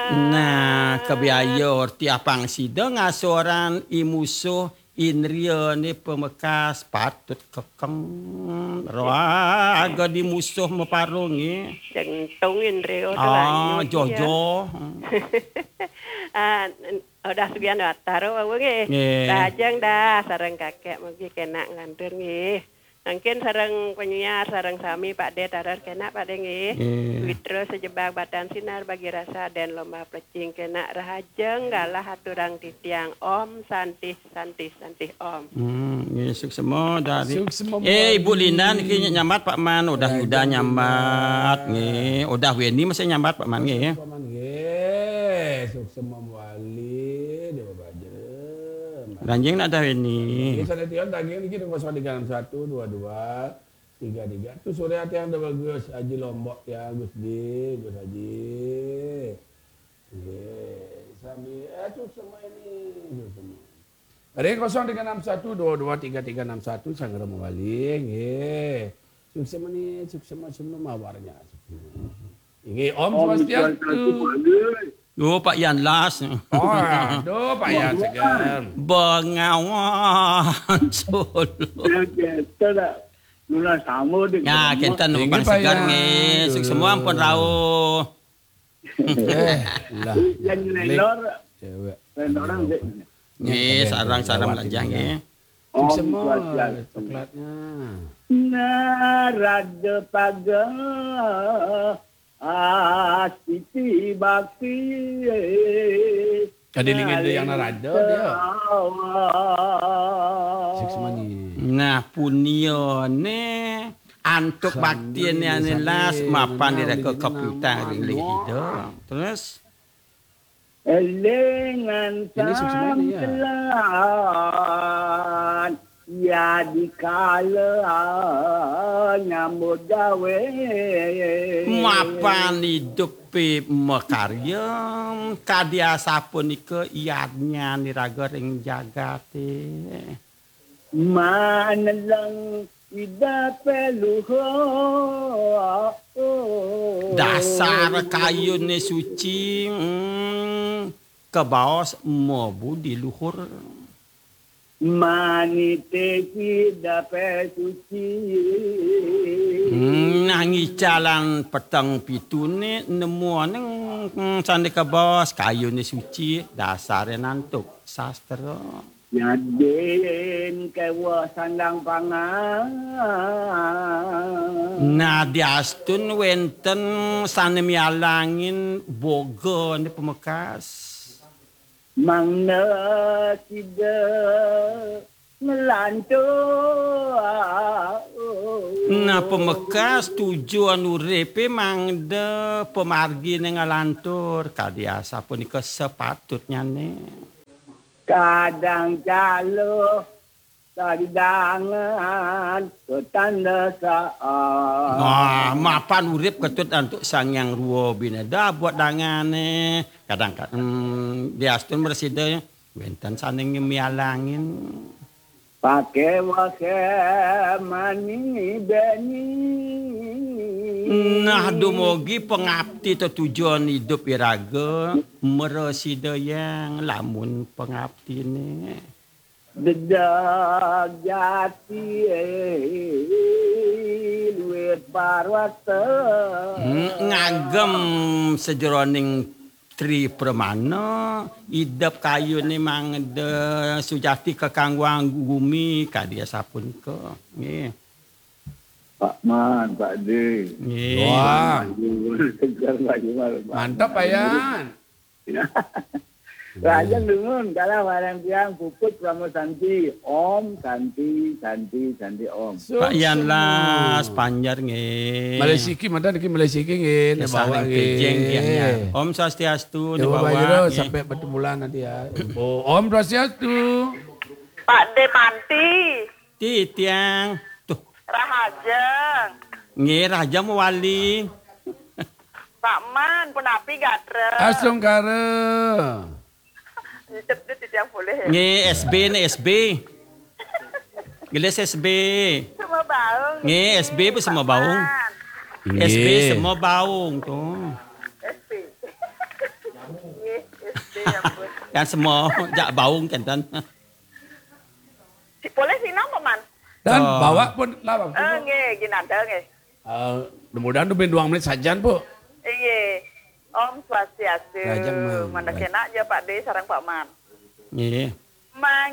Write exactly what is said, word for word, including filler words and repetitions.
Nah, kebiaya orti apang sida ngasoran imusuh Inria ni pemekas patut kekeng raga di musuh meparungi. Jantung Inria Ah, jojo. Ah, udah segian taruh aku nggih. Lajeng dah sareng kakek mugi kena ngantur nggih. Mungkin sareng penyiar sareng sami Pak De tarar kena Pak De nggih. Witra sejebak batan sinar bagi rasa dan lomba plecing kena rahajeng galah haturang titiang Om santih santih santih Om. Hmm, nggih suksema dari. Eh Ibu Lina niki nyambat Pak Man udah udah nyambat nggih. Udah Weni masih nyambat Pak Man nggih. Pak Man nggih. Suksema wali dewa baje. Ranjing nak dah Weni. Ini saya tiang daging ini kosong tiga enam satu dua dua tiga tiga. Tu sore hati yang double Gus Haji Lombok ya Gus Di Gus Haji. Ye, sambil eh tu semua ini tu semua. Ada kosong tiga enam satu dua dua tiga tiga enam satu Sanggar Mawali. Ye, sukses ni sukses semua mawarnya. Ini Om Swastiastu. Oh Pak Yan Las. Oh, aduh Pak Yan segar. Bengawan Solo. Nuna sama dengan. Ya, kita numpang segar nge. Suk semua pun rauh. Eh, lah. Yang lelor. Cewek. Orang Nge, sarang-sarang belajar nge. Suk semua coklatnya. Narada paga. Asiti bakti. Kadilingin dia yang narada dia. Sik semanyi. Nah punya ne antuk bakti ni anilas mapan dia ke komputer ring hidup. Terus Elengan sampelan ya dikala nyambut gawe mapan hidup pe makarya kadia sapun ike iadnya niraga ring jagate manalang ida peluho dasar kayu ni suci hmm, ke bawah mobu di luhur manite ida pesuci hmm, nangi jalan petang pitu ni nemu neng hmm, sandi ke bawah kayu ni suci dasar nantuk sastra Yaden kewa sandang pangan. Nah diastun wenten sanemi alangin boga ni pemekas. Mangna tidak melantur. Nah pemekas tujuan uripe mangda pemargi ni ngalantur. Kadiasa pun ni kesepatutnya ni. Kadang jalo sadidangan ketanda saat. Wah, mapan urip ketut untuk sang yang ruo bineda buat dangane. Kadang-kadang hmm, diastun bersida wenten saning mialangin. Pakai wakai mani beni. Nah, dumogi pengabdi tujuan hidup iraga meresida yang lamun pengabdi ni. Dedak jati luwih parwata. Hmm, ngagem sejeroning tri permana hidup kayu ni mang de sujati kekangwang bumi kadia sapun ke. Nggih. Pak Man, Pak De. Wah. Mantap Pak Yan. Raja dengun kalau barang tiang puput Pramo Santi, Om Santi, Santi, Santi Om. Pak Yan Las panjar nggih. Malaysia mana niki Malaysia nggih ne bawa nggih. Om Swastiastu ne bawa sampai pertemuan nanti ya. Oh, Om Swastiastu. Pak De Manti. Ti tiang. Rahajeng. Nggih, Raja Mawali. Pak Man, penapi gatre. Asung kare. Itu tidak boleh. Nggih, S B ni S B. Gelas S B. Semua baung. Nggih, S B pun semua baung. S B semua baung tu. S B. S D ampun. Kan semua jak baung kan tan. Si boleh si nama man. Dan Oh. bawa pun lawak. Eh nggih, ginanda nggih. Uh, mudah-mudahan tu dua menit saja po. Iya. Om Swastiastu. Lajang, Mang. Mana kena aja Pak D sarang Pak Man. Nggih. Mang